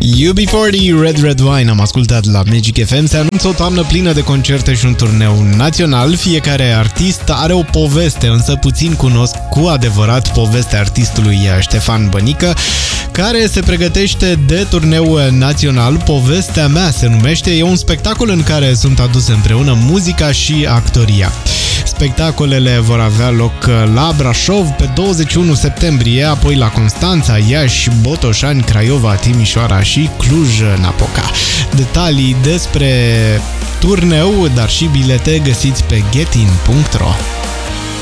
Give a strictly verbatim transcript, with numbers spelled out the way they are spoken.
U B patruzeci, Red Red Wine, am ascultat la Magic F M. Se anunță o toamnă plină de concerte și un turneu național. Fiecare artist are o poveste, însă puțin cunosc cu adevărat povestea artistului Ștefan Bănică, care se pregătește de turneu național. Povestea mea se numește. E un spectacol în care sunt aduse împreună muzica și actoria. Spectacolele vor avea loc la Brașov pe douăzeci și unu septembrie, apoi la Constanța, Iași, Botoșani, Craiova, Timișoara și Cluj-Napoca. Detalii despre turneu, dar și bilete găsiți pe getin punct ro.